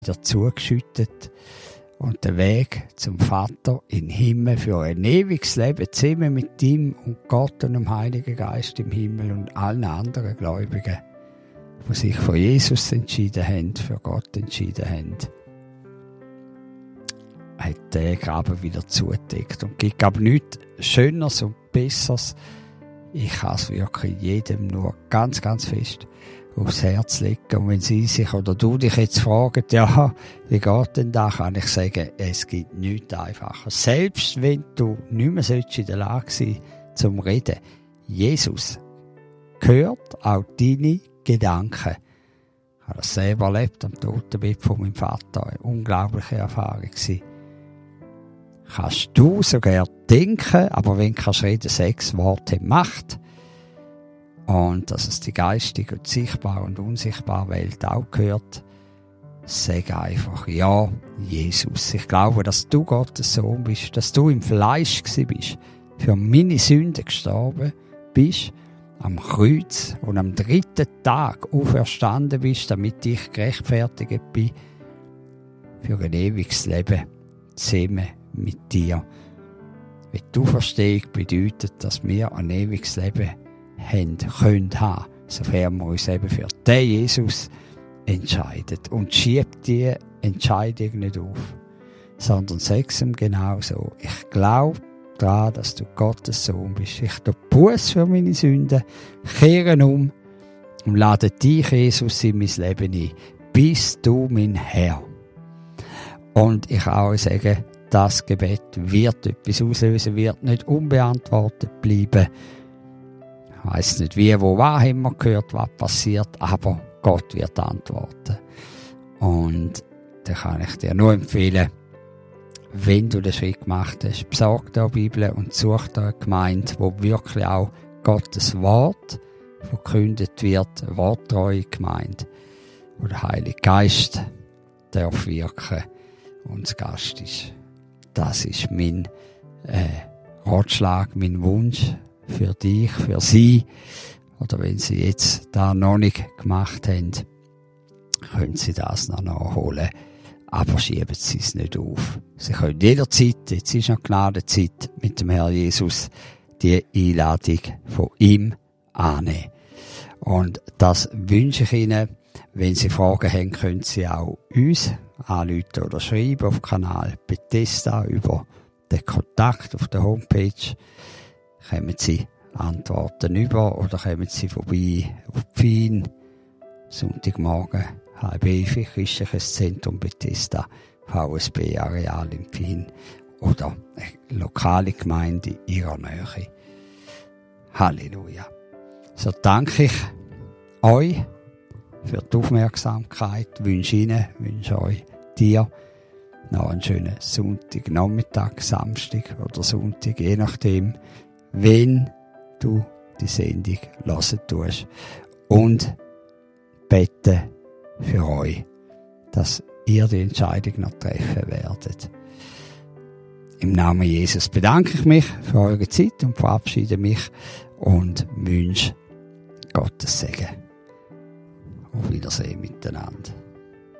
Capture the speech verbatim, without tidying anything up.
wieder zugeschüttet und den Weg zum Vater in den Himmel für ein ewiges Leben zusammen mit ihm und Gott und dem Heiligen Geist im Himmel und allen anderen Gläubigen, die sich für Jesus entschieden haben, für Gott entschieden haben, hat der Graben wieder zugedeckt. Und es gibt aber nichts Schöneres und Besseres. Ich kann es wirklich jedem nur ganz, ganz fest aufs Herz legen. Und wenn Sie sich oder du dich jetzt fragen, ja, wie geht denn das, kann ich sagen, es gibt nichts einfacher. Selbst wenn du nicht mehr in der Lage sein zum Reden, Jesus hört auch deine Gedanken. Ich habe das selber erlebt am Totenbett von meinem Vater. Eine unglaubliche Erfahrung gewesen. Kannst du sogar denken, aber wenn du kannst reden, sechs Worte Macht. Und dass es die geistige und sichtbare und unsichtbare Welt auch gehört, sag einfach, ja, Jesus. Ich glaube, dass du Gottes Sohn bist, dass du im Fleisch gewesen bist, für meine Sünden gestorben bist, am Kreuz und am dritten Tag auferstanden bist, damit ich gerechtfertigt bin für ein ewiges Leben zusammen mit dir. Wenn die Auferstehung bedeutet, dass wir ein ewiges Leben haben, können haben, sofern wir uns eben für den Jesus entscheiden. Und schiebt die Entscheidung nicht auf, sondern sag ihm genau so. Ich glaube daran, dass du Gottes Sohn bist. Ich tue Buß für meine Sünden, kehre um und lade dich, Jesus, in mein Leben ein. Bist du mein Herr. Und ich auch sage, das Gebet wird etwas auslösen, wird nicht unbeantwortet bleiben. Ich weiss nicht wie, wo, wann haben wir gehört, was passiert, aber Gott wird antworten. Und da kann ich dir nur empfehlen, wenn du den Schritt gemacht hast, besorg dir eine Bibel und such dir eine Gemeinde, wo wirklich auch Gottes Wort verkündet wird, eine worttreue Gemeinde, wo der Heilige Geist darf wirken und das Gast ist. Das ist mein äh, Ratschlag, mein Wunsch für dich, für Sie. Oder wenn Sie jetzt da noch nicht gemacht haben, können Sie das noch nachholen. Aber schieben Sie es nicht auf. Sie können jederzeit, jetzt ist noch Gnadenzeit, mit dem Herrn Jesus die Einladung von ihm annehmen. Und das wünsche ich Ihnen. Wenn Sie Fragen haben, können Sie auch uns anrufen oder schreiben auf den Kanal Bethesda über den Kontakt auf der Homepage. Kommen Sie Antworten über oder kommen Sie vorbei auf Pfin, Sonntagmorgen, halb elf, Christliches Zentrum Bethesda, V S B-Areal in Pfin oder eine lokale Gemeinde in Ihrer Nähe. Halleluja. So danke ich euch für die Aufmerksamkeit, wünsche Ihnen, wünsche euch, dir noch einen schönen Sonntagnachmittag, Samstag oder Sonntag, je nachdem, wenn du die Sendung hören tust. Und bete für euch, dass ihr die Entscheidung noch treffen werdet. Im Namen Jesus bedanke ich mich für eure Zeit und verabschiede mich und wünsche Gottes Segen. Auf Wiedersehen miteinander.